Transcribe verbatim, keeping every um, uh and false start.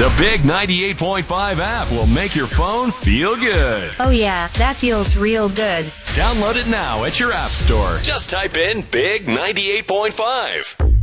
The Big ninety-eight point five app will make your phone feel good. Oh yeah, that feels real good. Download it now at your app store. Just type in Big ninety-eight point five.